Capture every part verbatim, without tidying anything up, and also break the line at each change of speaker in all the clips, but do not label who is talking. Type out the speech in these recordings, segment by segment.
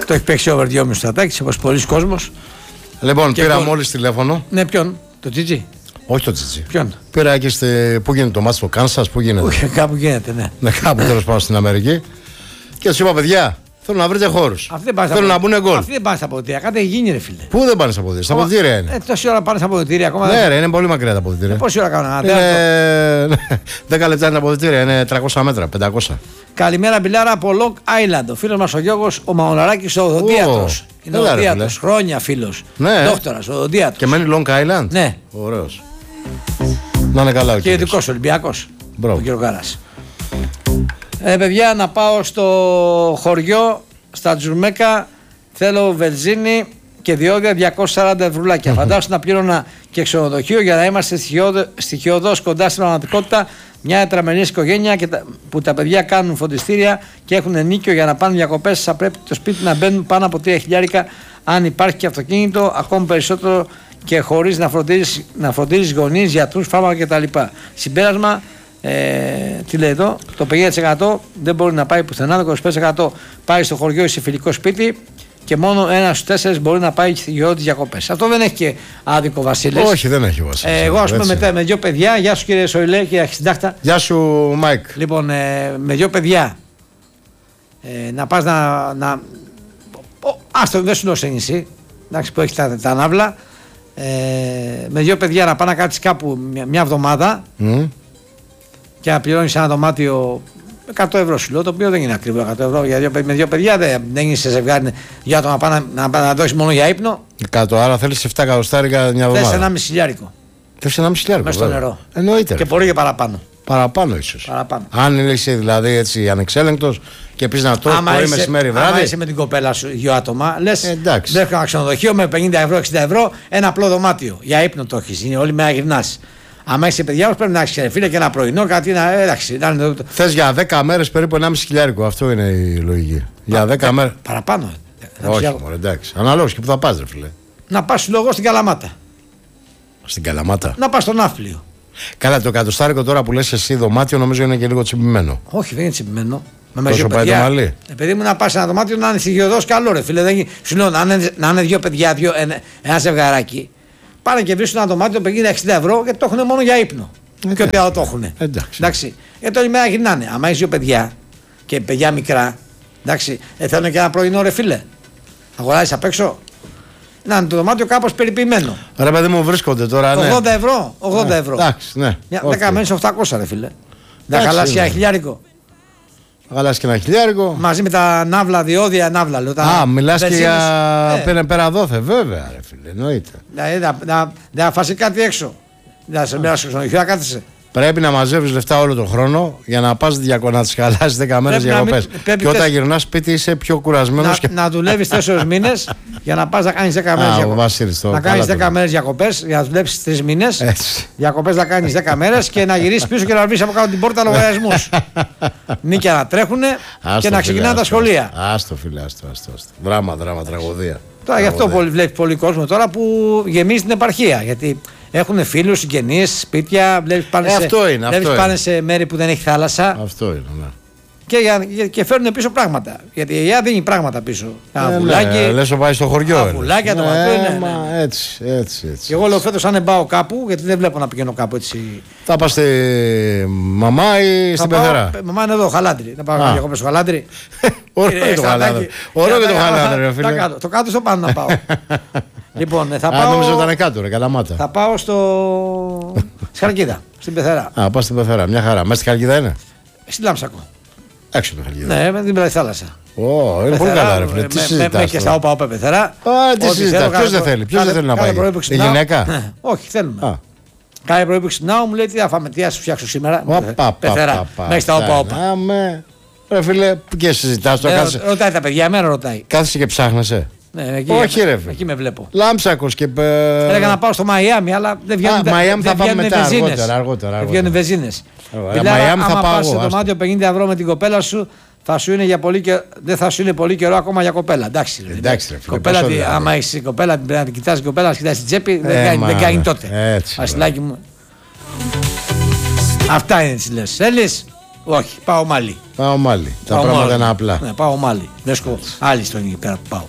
Το έχει παίξει over δυόμισι στρατάκι, όπως πολλοί κόσμος.
Λοιπόν,
Και
πήρα
εγώ-
μόλις τηλέφωνο.
Ναι, ποιον, το Τζιτζι.
Όχι το Τζιτζι.
Ποιον.
Πήρα και στη... Πού γίνεται το μάτι στο Κάνσας, πού γίνεται.
Όχι, κάπου γίνεται, ναι.
Ναι, κάπου τέλος πάντων στην Αμερική. Και τους είπα, παιδιά, θέλω να βρείτε χώρους.
Αυτοί δεν πάνε στα
Θέλω να
αποδυτήρια.
μπουν γκολ.
Αυτοί δεν πάνε στα αποδυτήρια. Κάτι έχει γίνει, ρε φίλε.
Πού δεν πάνε στα αποδητήρια, στα αποδητήρια είναι.
Ε, τόση ώρα πάνε στα αποδυτήρια ακόμα.
Ναι, ρε, είναι πολύ μακριά τα αποδητήρια.
Πόση ώρα κάνουν, ένα τέταρτο.
Είναι... δέκα λεπτά είναι τα αποδητήρια, είναι τριακόσια μέτρα, πεντακόσια.
Καλημέρα, Μπιλάρα από Long Island. Ο φίλος μας ο Γιώργος, ο Μαοναράκης, ο οδοντίατρος.
Ω,
Είναι
έλα, ρε,
οδοντίατρος.
φίλε.
Χρόνια φίλος.
Ναι.
Δόκτορας, οδοντίατρος.
Και μένει Long Island.
Ναι.
Ωραίος. Να είναι καλά ο
Και
κύριος.
ειδικός Ολυμπιακός.
Μπράβο.
Ο κύριο Γάρας. Ε, παιδιά, να πάω στο χωριό, στα Τζουρμέκα. Θέλω βενζίνη και διόδια διακόσια σαράντα ευρουλάκια. Φαντάσου να πλήρωνα και ξενοδοχείο για να είμαστε στοιχειοδός κοντά στην πραγματικότητα. Μια τετραμελής οικογένεια και τα, που τα παιδιά κάνουν φροντιστήρια και έχουν νίκιο για να πάνε διακοπές. Θα πρέπει το σπίτι να μπαίνουν πάνω από τρία χιλιάρικα αν υπάρχει και αυτοκίνητο, ακόμη περισσότερο και χωρίς να φροντίζεις, να φροντίζεις γονείς, γιατρούς, φάρμακα κτλ. Συμπέρασμα, ε, τι λέει εδώ, το πενήντα τοις εκατό δεν μπορεί να πάει πουθενά, το είκοσι πέντε τοις εκατό πάει στο χωριό ή σε φιλικό σπίτι και μόνο ένα στους τέσσερις μπορεί να πάει για τις διακοπές. Αυτό δεν έχει και άδικο, Βασίλης.
Όχι, δεν έχει Βασίλης.
Ε, εγώ, ας πούμε,
Έτσι.
με, με δύο παιδιά, γεια σου κύριε Σοηλέ, κύριε Αρχισυντάκτα.
Γεια σου, Μάικ.
Λοιπόν, ε, με δύο παιδιά ε, να πας να. να ο, άστο, δεν σου λέω σε νησί, εντάξει, που έχει τα, τα ναύλα. Ε, με δύο παιδιά να πάνε να κάτσεις κάπου μια, μια εβδομάδα
Mm.
και να πληρώνεις ένα δωμάτιο εκατό ευρώ σου λέω, το οποίο δεν είναι ακριβό εκατό ευρώ. Για δύο, με δύο παιδιά δεν, δεν είναι σε ζευγάρι για άτομα να πάνε να, να, να δώσεις μόνο για ύπνο.
Κάτω, άρα θέλεις επτά εκατοστάρικα μια
Θες
εβδομάδα.
ένα μισηλιάρικο
Θες ένα μισηλιάρικο.
μέσα στο
βέβαια.
νερό.
Εννοείται.
Και
ρε.
μπορεί και παραπάνω.
Παραπάνω ίσως.
παραπάνω.
Αν είσαι δηλαδή έτσι ανεξέλεγκτος και πει να τρώει πρωί, μεσημέρι, βράδυ.
Άμα είσαι με την κοπέλα σου δύο άτομα, λες
Ε, εντάξει.
δεν έχω ένα ξενοδοχείο με πενήντα ευρώ, εξήντα ευρώ, ένα απλό δωμάτιο. Για ύπνο το έχεις, είναι όλη μέρα γυρνάς. Άμα είσαι παιδιά όμως πρέπει να έχεις φίλε και ένα πρωινό, κάτι να εντάξει. Να είναι το-
Θες για δέκα μέρες περίπου ενάμιση χιλιάρικο. Αυτό είναι η λογική. Για δέκα μέρες.
Παραπάνω. ε. Να
Όχι,
ψιάγω.
μωρέ, εντάξει. Αναλόγως και που θα πας, ρε φίλε.
Να πας σου λόγω στην Καλαμάτα.
Στην Καλαμάτα.
Να πας στο Ναύπλιο.
Καλά, το εκατοστάρικο τώρα που λες εσύ δωμάτιο νομίζω είναι και λίγο τσιμπημένο.
Όχι, δεν είναι τσιμπημένο. Με
Τόσο
δύο
πάει
παιδιά.
το μαλλί.
Ε, παιδί μου, να πας σε ένα δωμάτιο να είναι στοιχειοδός καλό, ρε φίλε. Δεν είναι- Σου λέω να είναι, να είναι δύο παιδιά, δύο, ένα, ένα ζευγαράκι. Πάνε και βρίσκουν ένα δωμάτιο πενήντα εξήντα ευρώ και το έχουν μόνο για ύπνο.
Ε,
Και ό,τι άλλο το έχουν.
Εντάξει.
Εντάξει. Γιατί όλη μέρα γυρνάνε. Άμα έχει δύο παιδιά και παιδιά μικρά, εντάξει, ε, θέλουν και ένα πρωινό, ρε φίλε. Αγοράζει απ' έξω. Να είναι το δωμάτιο κάπως περιποιημένο.
Ρε παιδί μου, βρίσκονται τώρα. Ναι.
ογδόντα ευρώ. ογδόντα ευρώ.
Εντάξει, ναι.
Μια
Οκ.
δέκα μέρες οχτακόσια, ρε φίλε. Να
Εντάξει,
χαλάσει
είναι.
ένα χιλιάρικο.
Γαλάς και ένα χιλιάρικο.
Μαζί με τα ναύλα, διόδια ναύλα. Λέω, τα
Α, μιλάς και
βενζίνες.
για
Ε,
πέρα, πέρα δόθε, βέβαια, ρε φίλε, εννοείται.
Δηλαδή να, να, να φάσει κάτι έξω. Να σε μοιράσει στο ξενοδοχείο, να κάθεσαι.
Πρέπει να μαζεύεις λεφτά όλο τον χρόνο για να πας διακο... να τις χαλάσεις δέκα μέρες
Πρέπει να μην-
διακοπές.
πρέπει
Και όταν
τεσ-
γυρνάς σπίτι είσαι πιο
Να,
κουρασμένος. Και...
να δουλεύει τέσσερις μήνες για να πας να κάνεις δέκα μέρες
Α, ο
διακοπές.
Βασίλης, το
Να
καλά
κάνεις
το
δέκα
λέει.
μέρες διακοπές για να δουλέψεις τρεις μήνες.
Έτσι.
Διακοπές να κάνεις δέκα μέρες και να γυρίσεις πίσω και να βρεις από κάτω την πόρτα λογαριασμούς. Νίκια να τρέχουν
Άστο,
και να
φίλε,
ξεκινάνε τα
άστο,
σχολεία.
Άστο, φίλε, άστο, άστο, άστο. Δράμα, δράμα, τραγωδία.
Τώρα γι' αυτό
Τραγωδία.
πολύ, βλέπει πολύ κόσμο τώρα που γεμίζει την επαρχία. Γιατί έχουν φίλους, συγγενείς, σπίτια. Βλέπεις πάνε,
Ε,
σε,
αυτό είναι,
βλέπεις
αυτό
πάνε
είναι.
σε μέρη που δεν έχει θάλασσα
Αυτό είναι, ναι.
και, για, για- και φέρνουν πίσω πράγματα. Γιατί η ΕΑ δίνει πράγματα πίσω. Ένα
Ε,
βουλάκι.
ναι, λες να πάει στο χωριό.
Α,
ε,
βουλάκια,
λες.
το μακρύ, ναι, ναι,
μα,
ναι.
Έτσι, έτσι, έτσι.
Και εγώ λέω φέτος αν δεν πάω κάπου, γιατί δεν βλέπω να πηγαίνω κάπου έτσι.
Θα πας στη μαμά ή
Θα
στην
πάω-
πεθερά.
Μαμά είναι εδώ, χαλάντρι. Να πάω
Α.
διακοπές στο χαλάντρι.
Ωραίο και το χαλάδι. Ωραίο και το χαλάδι, ρε
Τα
φίλε.
κάτω, το κάτω στο πάνω να πάω. Λοιπόν, θα
Α,
πάω,
νόμιζα ότι ήταν κάτω, ρε, Καλαμάτα.
θα πάω στο... στη Χαλκίδα, στην Πεθερά.
Α, πας στην πεθερά, μια χαρά. Μέσα στη Χαλκίδα είναι.
Στην Λάμψακο.
Έξω από τη Χαλκίδα.
Ναι, με την πλάτη θάλασσα.
Ω, είναι πολύ
Πεθερά,
καλά, ρε φίλε.
με-
Τι
με- με-
συζητάς
και στα
τώρα.
όπα όπα Πεθερά.
Α, τι
Ό,τι
συζητάς,
θέλω,
ποιος
κάθε
δεν
προ-
θέλει, ποιος
κάθε-
δεν θέλει να
κάθε
πάει.
πρωί που
Η
ξυπνάω-
γυναίκα.
Ναι, όχι, θέλουμε.
Α.
Κάθε πρωί που ξυπνάω μου λέει τι θα φάμε, τι θα σου φτιάξω σήμερα.
Ω, πα, πα,
Πεθερά.
πα, πα.
Μέχρι στα όπα όπα.
Άμε. Ρε φίλε, και συζητάς τώρα,
Ε,
κάθεσαι-
Ρωτάει τα παιδιά, εμένα ρωτάει.
κάθεσαι και ψάχνεσαι.
Ναι, εκεί,
Όχι, ρε φίλε.
εκεί με βλέπω.
Λάμψακος και. ε,
Έλεγα να πάω στο Μαϊάμι, αλλά δεν βγαίνουν.
Α, Μαϊάμι θα
δεν
πάμε
βγαίνουν
μετά,
βενζίνες.
αργότερα, αργότερα,
Δεν
αργότερα.
βγαίνουν βενζίνες.
Ωραία,
Μιλάω,
Μαϊάμι θα
άμα
πάω
πας
εγώ,
σε
άστο.
δωμάτιο πενήντα ευρώ με την κοπέλα σου, θα σου είναι για πολύ και... δεν θα σου είναι πολύ καιρό ακόμα για κοπέλα. Εντάξει, ρε,
Εντάξει, ρε, φίλε,
κοπέλα,
πόσο
τι-
δηλαδή.
άμα έχει κοπέλα, πρέπει να την κοιτάς την κοπέλα, να κοιτάς την τσέπη, δεν
Ε,
κάνει-
μα,
δεν κάνει
ναι.
τότε.
Έτσι,
Βασιλάκι μου. Αυτά είναι τις λες. Θέλεις. Όχι, πάω Μάλι.
Πάω Μάλι. Τα
Πάω
πράγματα
Μάλι.
είναι απλά.
Ναι, πάω Μάλι. Βρίσκω άλλη στον εκεί πέρα που πάω.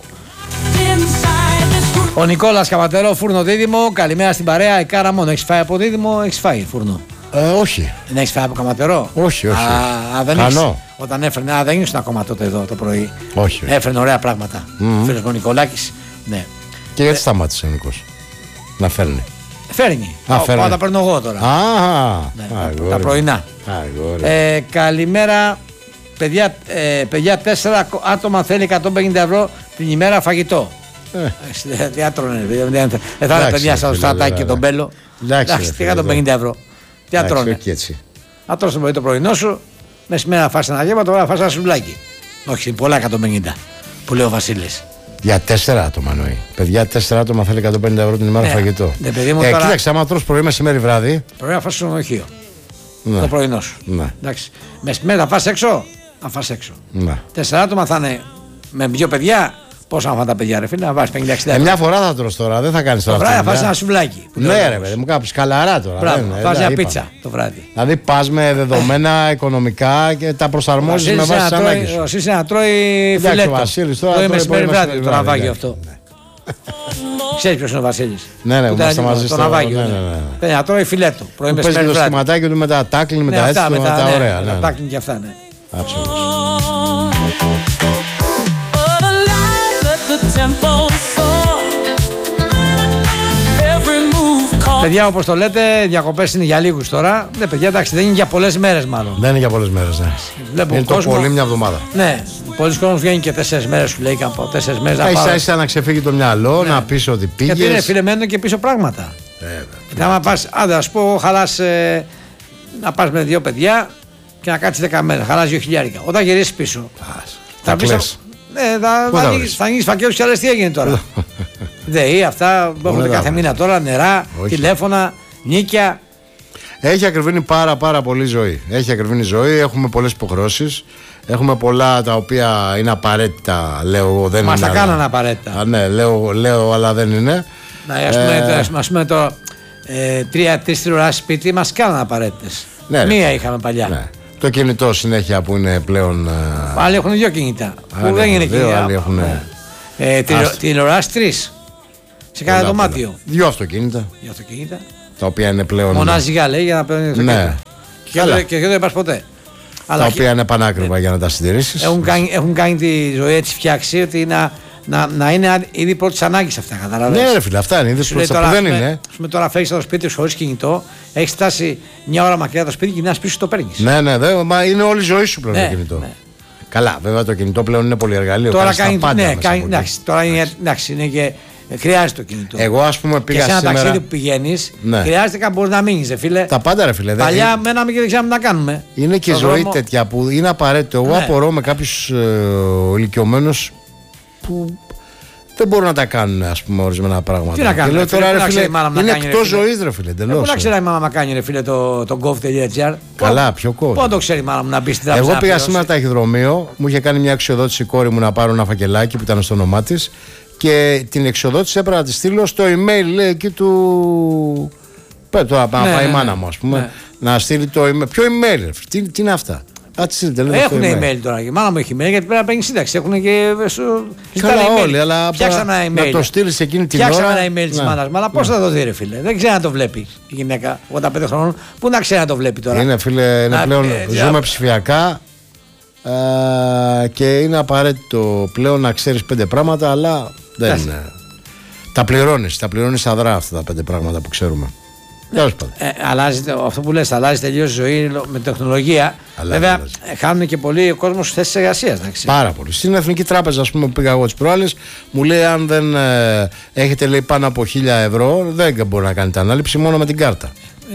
Ο Νικόλας Καβατερό, φούρνο δίδυμο. Καλημέρα στην παρέα. Η κάρα μόνο. Έχεις φάει από δίδυμο, έχεις φάει φούρνο.
Ε, όχι.
Δεν έχεις φάει από Καβατερό.
Όχι, όχι.
Α, α, δεν
Χανώ.
έχεις. Όταν έφερνε, α, δεν ήσουν ακόμα τότε εδώ το πρωί.
Όχι.
Έφερνε ωραία πράγματα.
Mm-hmm.
Φίλος μου ο Νικολάκης. Ναι.
Και γιατί σταμάτησε ο Νικός να φέρνει?
Φέρνει.
Α,
Πάω,
φέρνει.
πάω τα παίρνω εγώ τώρα.
Α,
Ναι,
αγόρι.
τα πρωινά.
Αγόρι.
Ε, καλημέρα, παιδιά, ε, παιδιά, τέσσερα άτομα θέλει εκατόν πενήντα ευρώ την ημέρα φαγητό.
Ε.
Τι άτρωνε, δεν θα είναι
Εντάξει,
παιδιά σαν το
φίλε,
Στρατάκι
βέβαια.
και τον Μπέλο.
Εντάξει,
Εντάξει,
ρε,
τι
φίλε,
εκατόν πενήντα ευρώ. Τι
Εντάξει,
άτρωνε.
όχι έτσι.
Θα τρως το πρωί το πρωινό σου, μεσημέρα φας ένα γεύμα, τώρα φας ένα σουβλάκι. Όχι, είναι πολλά εκατόν πενήντα που λέει ο Βασίλης.
Για τέσσερα άτομα εννοεί. Παιδιά, τέσσερα άτομα θέλει εκατόν πενήντα ευρώ την ημέρα
Ναι.
φαγητό.
Ναι, παιδί μου,
ε,
τώρα-
Κοίταξε, άμα τρως πρωί, μεσημέρι, βράδυ.
Πρωί να φας στο ξενοδοχείο.
Ναι.
Το πρωινό σου.
Ναι.
Εντάξει. Μεσημέρι θα φας έξω, θα φας έξω.
Ναι.
Τέσσερα άτομα θα είναι με δύο παιδιά. Πόσα να φάνε τα παιδιά, ρε φίλε, να βάζει πενήντα εξήντα
Ε,
ευρώ.
μια φορά θα τρως τώρα, δεν θα κάνεις
Το
τώρα
βράδυ θα
αυτή τη
φας ένα
δουλειά.
σουβλάκι. που λέει ο
Ναι, ρε
λόγος.
παιδί μου, κάπου σκαλαρά τώρα.
Μπράβο,
δεν-
φας
ε,
μια
είπαμε.
πίτσα το βράδυ.
Δηλαδή πα με δεδομένα οικονομικά και τα προσαρμόζεις με
Βασίλης
βάση τις
να τρώει-
ανάγκες σου.
ο Βασίλης να τρώει
Εντάξει,
φιλέτο.
ο Βασίλης τώρα
Τρώει
τρώει
μεσημέρι
πρωί,
βράδυ
μεσημέρι
το
βράδυ,
ναυάγιο
εντάξει.
αυτό. Ξέρεις ποιος είναι ο Βασίλης.
Ναι, ναι,
Που
είμαστε
ήταν
μαζί
το
στο-
ναυάγιο.
ναι,
ναι.
ναι, ναι.
Θέλει να τρώει φιλέτο. Πρωί
Που παίζει
μεσημέρι
το
βράδυ.
σχηματάκι του με τα τάκλιν, με
Ναι,
τα
αυτά,
έτσι,
με
με
τα
τα
ναι,
ωραία.
με
ναι,
τα
ναι.
τάκλιν και αυτά, ναι.
Absolutely.
Παιδιά, όπως το λέτε, διακοπές είναι για λίγους τώρα. Ναι, παιδιά, εντάξει, δεν είναι για πολλές μέρες μάλλον.
Δεν είναι για πολλές μέρες, ναι.
Βλέπω
Είναι το
κόσμο.
πολύ μια εβδομάδα.
Ναι, πολλοί κόσμοι βγαίνουν και τέσσερις μέρες σου λέει από τέσσερις μέρες να
Ίσα
πάω.
ίσα να ξεφύγει το μυαλό, να πεις ότι
Γιατί είναι
πήγες.
φίλε, μένουν και πίσω πράγματα.
Βέβαια.
Και άμα πας, άντε, ας πω, χαλάς, ε, να πας με δύο παιδιά και να κάτσεις δέκα μέρες, χαλάς δύο χιλιάρικα. Όταν γυρίσεις πίσω,
Θα
πεις,
κλαις.
ναι, θα,
Πού
θα,
θα
ανοίγεις-
βρεις?
θα ανοίγεις φακέλους και άλλες τι έγινε τώρα. ΔΕΗ, αυτά που έχονται
δεν
κάθε
θα
μήνα τώρα, νερά,
Όχι.
τηλέφωνα, νίκια.
Έχει ακριβήνει πάρα πάρα πολύ ζωή. Έχει ακριβήνει ζωή, έχουμε πολλές υποχρεώσεις. Έχουμε πολλά τα οποία είναι απαραίτητα, λέω εγώ. Δεν
Μας
είναι,
τα
αλλά-
κάνανε απαραίτητα.
Α, ναι, λέω, λέω, αλλά δεν είναι.
Να, ας πούμε,
Ε,
το- ας πούμε, ας πούμε τώρα, ε, τρία-τρεις ώρες σπίτι μας κάνανε απαραίτητες.
Ναι, ρε.
Μία είχαμε παλιά.
Ναι. Το κινητό συνέχεια που είναι πλέον. ε,
Άλλοι έχουν δύο κινητά. Που
άλλοι
δεν είναι
έχουν δύο,
κινητά.
άλλοι έχουν.
Ε, τηλεο-
Άστα.
Τηλεοράσεις τρεις. Σε κάθε
πολλά,
δωμάτιο.
πολλά. Δύο αυτοκίνητα
Για αυτοκίνητα.
τα οποία είναι πλέον.
Μονάζιγα λέει για να παίρνει το
Ναι.
κέντρο. Και
Καλά.
δεν- Και δεν το είπα ποτέ.
Τα
Αλλά
οποία είναι πανάκριβα για να τα συντηρήσεις.
έχουν κάνει, έχουν κάνει τη ζωή έτσι φτιάξει ότι να, να, να είναι α- ήδη πρώτη ανάγκη αυτά. Καταλαβαίνεις.
Ναι, ρε φίλε, αυτά είναι. Είδες
Σου λέει
πρώτα
τώρα,
που δεν
ας πούμε,
είναι.
ας πούμε, τώρα φεύγει από το σπίτι σου χωρίς κινητό, έχει φτάσει μια ώρα μακριά από το σπίτι και γυρνάς πίσω το παίρνει.
Ναι, ναι, δε, μα είναι όλη η ζωή σου πλέον
Ναι,
το κινητό.
ναι.
Καλά, βέβαια το κινητό πλέον είναι πολυεργαλείο.
Τώρα
κάνεις τα
κάνει.
πάντα
Ναι,
μέσα
κάνει
από εκεί.
εντάξει, τώρα είναι, εντάξει, είναι και ε, χρειάζεται το κινητό.
Εγώ, ας πούμε,
και
πήγα
σε ένα
σήμερα.
ταξίδι που πηγαίνει,
Ναι.
χρειάζεται κάπου μπορεί να μείνει, φίλε.
Τα πάντα, ρε φίλε. δεν-
Παλιά μέναμε και δεν ξέραμε τι να κάνουμε.
Είναι και η
Στον
ζωή
δρόμο.
τέτοια που είναι απαραίτητο. Εγώ
Ναι.
απορώ με κάποιους ε, ηλικιωμένους που δεν μπορούν να τα κάνουν, ας πούμε, ορισμένα πράγματα.
Τι να κάνουν,
Και λέω
ρε φίλε,
τώρα,
πού
ρε
να
φίλε,
ξέρει η μάνα μου να
είναι
κάνει, ρε
εκτός
φίλε.
ζωής, ρε φίλε.
Ε, Πού
εντελώς.
να ξέρει η μάνα να κάνει, ρε φίλε, το, το gov.gr.
Καλά, πιο κόμμα.
Πού να το ξέρει η μάνα μου να μπει στην τράπεζα.
Εγώ
να
πήγα
πληρώσει.
σήμερα ταχυδρομείο, μου είχε κάνει μια εξοδότηση η κόρη μου να πάρω ένα φακελάκι που ήταν στο όνομά τη και την εξοδότηση έπρεπε να τη στείλω στο email, λέει, εκεί του. Πέ, τώρα να
Ναι,
πάει η
ναι,
μάνα
ναι.
μου, α πούμε,
Ναι.
να στείλει το email. Ποιο email, ρε, τι, τι είναι αυτά. Α, τη στείλετε, λέει,
Έχουν
το
email τώρα. Η μάνα μου έχει email γιατί πρέπει να παίρνει σύνταξη. Έχουν και. Σου...
Καλά,
ζητάνε email.
όλοι, αλλά
Φτιάξαμε ένα email.
να το στείλει εκείνη την
Φτιάξαμε
ώρα.
ένα email τη
Ναι.
μάνα μου. Αλλά πώ θα το δει, ρε φίλε. Δεν ξέρει να το βλέπει η γυναίκα ογδόντα πέντε χρονών. Πού να ξέρει να το βλέπει τώρα.
Είναι, φίλε, είναι
Να,
πλέον.
ε,
ζούμε
για-
ψηφιακά ε, και είναι απαραίτητο πλέον να ξέρει πέντε πράγματα, αλλά δεν
Εντάξει.
είναι. Τα πληρώνει, τα πληρώνει αδρά αυτά τα πέντε πράγματα που ξέρουμε. Τέλος πάντων.
Ε, αλλάζει, το- αυτό που λες, αλλάζει τελείω η ζωή λο- με τεχνολογία.
Αλλάζει,
Βέβαια,
αλλάζει.
ε, χάνουν και πολύ ο κόσμο θέσει εργασία.
Πάρα πολύ. Στην Εθνική Τράπεζα, α πούμε, που πήγα εγώ τι προάλλε, μου λέει: αν δεν ε, έχετε, λέει, πάνω από χίλια ευρώ, δεν μπορεί να κάνετε ανάληψη μόνο με την κάρτα.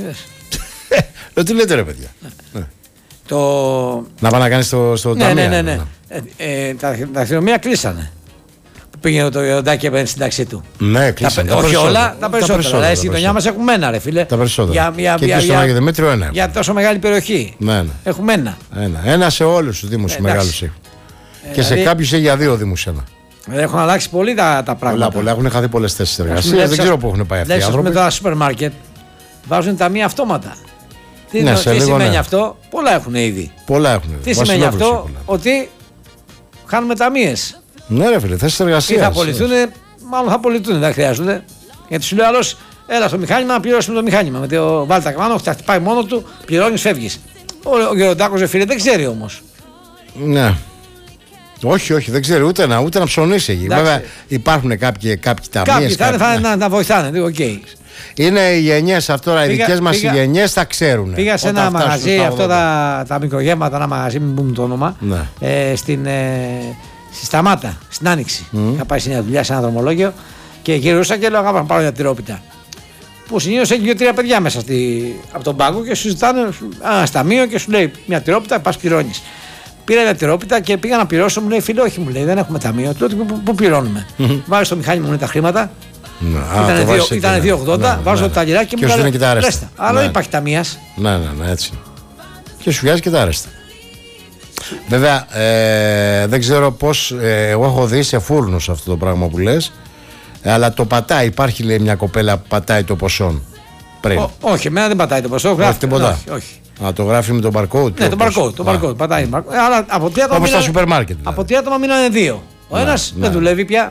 Λέω, τι λέτε, ρε παιδιά. Ναι.
Το...
Να πάει να κάνει στο, στο
Ναι,
ταμείο.
ναι, ναι, ναι. Ε, ε, τα τα αστυνομία κλείσανε. Που πήγαινε το Ιωντάκι απέναντι στην τάξη του.
Ναι,
Τα,
κλείσανε.
πε-
τα
όχι
περισσότερα.
όλα, τα περισσότερα. Δηλαδή, στη
τα
γειτονιά μα έχουμε ένα, ρε φίλε.
Τα περισσότερα.
Για, για,
Και
για,
εκεί στον
για,
Άγιο Δημήτριο ένα.
για τόσο μεγάλη περιοχή.
Ναι, ναι.
Έχουμε ένα.
Ένα, ένα σε όλου του Δήμου
Ε,
μεγάλου.
εντάξει.
Και σε
δηλαδή-
κάποιου έχει για δύο Δήμου ένα.
Δηλαδή, έχουν αλλάξει πολύ τα, τα
Πολλά,
πράγματα.
πολλά. Έχουν χαθεί πολλέ θέσει
Ας πούμε,
εργασία.
βλέπεις,
Δεν ξέρω πού έχουν πάει αυτοί οι
βλέπεις, ας πούμε,
άνθρωποι.
τώρα σούπερ μάρκετ βάζουν ταμεία αυτόματα. Τι,
Ναι,
νο-
σε
τι
λίγο,
σημαίνει
ναι.
αυτό, πολλά έχουν ήδη.
Πολλά έχουν.
Τι σημαίνει
Βασιλόπουλος
αυτό,
πολλά.
ότι χάνουμε ταμείες.
Ναι, ρε φίλε, θέσεις
Ή
εργασίας.
θα απολυθούν, μάλλον θα απολυθούν, δεν χρειάζονται. Γιατί σου λέει άλλο, έλα στο μηχάνημα να πληρώσουμε το μηχάνημα. Με το βάλει τα κμάνο, θα χτυπάει μόνο του, πληρώνει, φεύγει. Ο, ο Γεροντάκος, ρε φίλε, δεν ξέρει όμω.
Ναι. Όχι, όχι, δεν ξέρει ούτε να, ούτε να ψωνίσει εκεί.
Εντάξει.
Βέβαια υπάρχουν κάποιοι, κάποιοι ταμείες.
Κάποιοι θα, είναι-
κάποιοι-
θα, να, να βοηθάνε. οκ.
Είναι οι γενιές αυτό, τώρα οι
Πήγα-
δικές μας οι
πήγα-
γενιές θα ξέρουν.
Πήγα σε
Όταν
ένα
φτάσουν
μαγαζί,
στα
αυτό
ογδόντα.
τα, τα μικρογέμματα, ένα μαγαζί, μην πούμε το όνομα.
Ναι.
Ε, στην, ε, στη Σταμάτα, στην Άνοιξη. Είχα πάει σε μια δουλειά σε ένα δρομολόγιο και γυρούσα και λέω: να πάρω μια τυρόπιτα. Που συνήθω έχει δύο-τρία παιδιά μέσα στη, από τον πάγκο και σου ζητάνε σου- ένα σταμείο και σου λέει: μια τυρόπιτα, πα πληρώνει. Πήρα μια τυρόπιτα και πήγα να πληρώσω. Μου λέει: φίλε, όχι, μου λέει: δεν έχουμε ταμείο. Τότε πού, πού πληρώνουμε. Βάζει στο μηχάνημα μου λέει, τα χρήματα.
Ναι, α,
Ήταν
το
δύο-
βάζεις εκεί,
Ήταν
ναι.
δύο ογδόντα,
Ναι,
βάζω
ναι,
το ταγεράκι και
και
μου
σου
λέει:
δίνει και τα άρεστα.
Αλλά
Ναι.
δεν υπάρχει ταμεία.
Ναι, ναι, ναι, έτσι. Και σου βγάζει και τα άρεστα. Βέβαια, ε, δεν ξέρω πώς, ε, εγώ έχω δει σε φούρνους αυτό το πράγμα που λες, ε, αλλά το πατάει, υπάρχει λέει μια κοπέλα που πατάει το ποσό πριν.
Ω- Όχι, εμένα δεν πατάει το ποσό.
Όχι
Γράφει
τίποτα.
Όχι, όχι.
Α, το γράφει με τον barcode.
Ναι, τον barcode. Το barcode πατάει. Ε, Αλλά από τι άτομα
Όπως στα
μείνανε-
σούπερ μάρκετ. Δηλαδή.
Από τι άτομα μείνανε δύο. Ο
Ναι,
ένας
ναι.
δεν δουλεύει πια.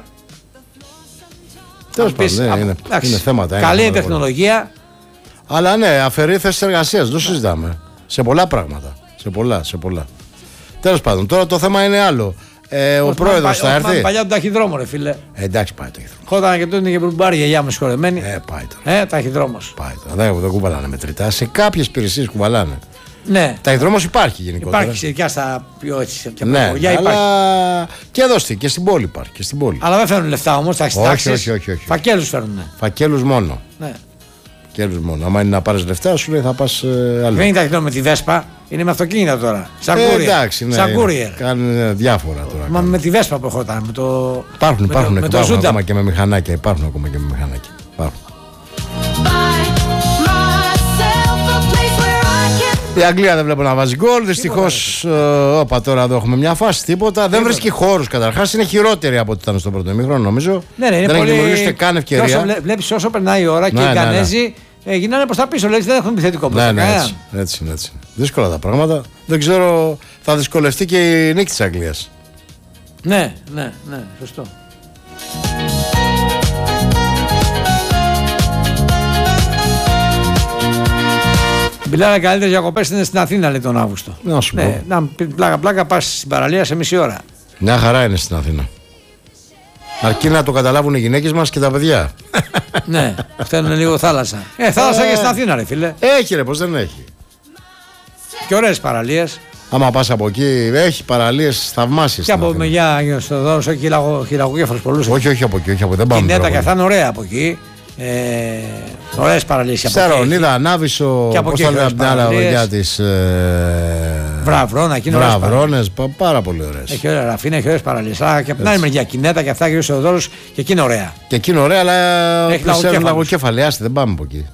Τέλος
Αν πεις,
πάντων, ναι,
α,
είναι,
εντάξει,
είναι θέματα. είναι
Καλή
θέματα.
τεχνολογία.
Αλλά ναι, αφαιρεί θέσεις εργασίας, δεν το συζητάμε. Σε πολλά πράγματα. Σε πολλά, σε πολλά. Τέλος πάντων, τώρα το θέμα είναι άλλο. Ε, ο
Ως
πρόεδρος
θυμάμαι-
θα
ως θυμάμαι
έρθει.
Παλιά τον ταχυδρόμο, ρε φίλε.
Ε, εντάξει, πάει το χειρό.
Χόταν και τότε και μπουρμπάρι γιαγιά μου συγχωρεμένη.
Ε, πάει τώρα.
Ε, ταχυδρόμο.
Πάει τώρα. Δεν, δεν κουβαλάνε μετρητά. Σε κάποιες υπηρεσίες κουβαλάνε.
Ναι,
Ταχυδρόμος υπάρχει γενικότερα.
υπάρχει ειδικά στα πιο έτσι. πια
Ναι,
παραγωγιά
αλλά
υπάρχει.
και εδώ στη, και στην πόλη υπάρχει. Και στην πόλη.
Αλλά δεν φέρνουν λεφτά όμω, τα
Όχι,
τάξεις.
όχι, όχι, όχι.
Φακέλου φέρνουν.
Φακέλους μόνο.
Ναι.
Φακέλους μόνο. Άμα είναι να πάρεις λεφτά, σου λέει θα πας ε, άλλο.
Δεν είναι ταχυδρόμο με τη Βέσπα, είναι με αυτοκίνητα τώρα. Σαν
Ε,
courier.
εντάξει, ναι.
Σαν
είναι.
courier.
Κάνουν ε, διάφορα τώρα.
Μα
κάνουν.
με τη Βέσπα προχωράνε. Με το...
Υπάρχουν,
με το-
υπάρχουν,
με το
υπάρχουν
Ζούντα.
ακόμα και με μηχανάκια. Υπάρχουν ακόμα και με μηχανάκια. Υπάρχουν. Η Αγγλία δεν βλέπω να βάζει γκολ. Δυστυχώς, όπα τώρα εδώ έχουμε μια φάση. Τίποτα. Δεν βρίσκει χώρους καταρχάς. Είναι χειρότερη από ό,τι ήταν στο πρώτο ημίχρονο νομίζω.
Ναι, ναι, είναι
δεν
πολύ...
έχει δημιουργήσει καν ευκαιρία.
Βλέπει όσο περνάει η ώρα και
Ναι,
οι
ναι, ναι.
Γανέζοι ε, γυρνάνε προς τα πίσω. Λέει δεν έχουν επιθετικό
Ναι,
προς
ναι,
κανέναν.
έτσι, έτσι, είναι, έτσι. Δύσκολα τα πράγματα. Δεν ξέρω, θα δυσκολευτεί και η νίκη της Αγγλίας.
Ναι, ναι, ναι, σωστό. Μιλάνε καλύτερες διακοπές είναι στην Αθήνα λέει τον Αύγουστο.
Να σου
Ναι,
πω.
να πει πλάκα πλάκα πας στην παραλία σε μισή ώρα.
Μια χαρά είναι στην Αθήνα. Αρκεί να το καταλάβουν οι γυναίκες μας και τα παιδιά.
Ναι, θέλουν λίγο θάλασσα. Ε, θάλασσα και στην Αθήνα ρε φίλε.
Έχει ρε, πως δεν έχει.
Και ωραίες παραλίες.
Άμα πας από εκεί, έχει παραλίες θαυμάσιες.
Και
στην
από
Αθήνα.
μεγιά Άγιος Θεοδόρος, όχι χειραγωγέφρος πολλούς.
Όχι, όχι από εκεί, όχι από εκεί. Δεν πάμε
Κινέτα
τώρα
και
από
αυτά είναι ωραία από εκεί. Ε, ωραίες παραλίες και από εκεί.
Σαρονίδα, Ανάβησο,
Και από
πώς
εκεί
θα λέμε
έχει
από την άλλα
παραλίες.
ωριά της ε,
Βραβρώνα, εκεί είναι ωραίες παραλίες.
Βραβρώνες, πα- πάρα πολύ ωραίες.
Έχει ωραία ραφίνα, έχει ωραίες παραλίες. Αλλά και από την άλλη μεριά Κινέτα και αυτά και ο Θεοδόρος και εκεί είναι ωραία.
Και εκεί είναι ωραία, αλλά
Έχει
πλησιάζουν
λαγοκέφαλους.
λαγοκέφαλοι. Άστε, δεν πάμε από εκεί.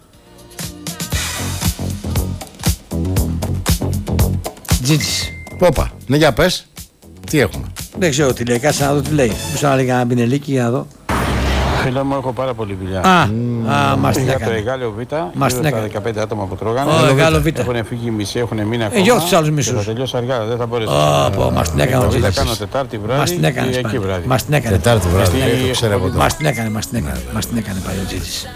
Τζίτζης.
Όπα, ναι, για πες. Τι έχουμε.
Δεν ξέρω τι λέει, κάτσε να δω τι λέει. Μπορούσα να λέει κανένα μπινελίκι για να δω.
Φίλε μου, έχω πάρα πολύ δουλειά.
Α, α μας την
Πήγα από το
έκανε.
Εγάλεο Β,
Μας
γύρω
την
στα
έκανε.
δεκαπέντε άτομα που τρώγανε.
Ω, Εγάλεο Β.
Έχουν φύγει μισοί, έχουν μείνει ακόμα.
γιώχ τους άλλους
Και
μισούς.
θα τελειώσω αργά, δεν θα μπορέσω.
Ω, πω, μας την έκανε ο
Θα
Τζίτζης.
κάνω Τετάρτη βράδυ
Μας την έκανε
ή εκεί
πάλι.
βράδυ.
Μας την έκανε.
Τετάρτη βράδυ,
Γιατί
το ξέρω από
έχω
τώρα.
Μας την έκανε, μας την έκανε. Μας την έκανε πάλι ο Τζίτζης.